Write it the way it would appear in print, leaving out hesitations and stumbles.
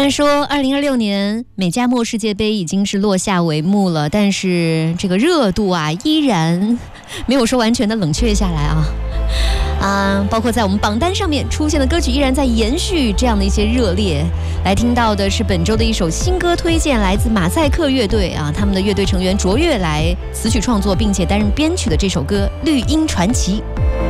然说2026年美加墨世界杯已经是落下帷幕了，但是这个热度啊依然没有说完全的冷却下来包括在我们榜单上面出现的歌曲依然在延续这样的一些热烈。来听到的是本周的一首新歌推荐，来自马赛克乐队他们的乐队成员卓越来词曲创作并且担任编曲的这首歌《绿茵传奇》。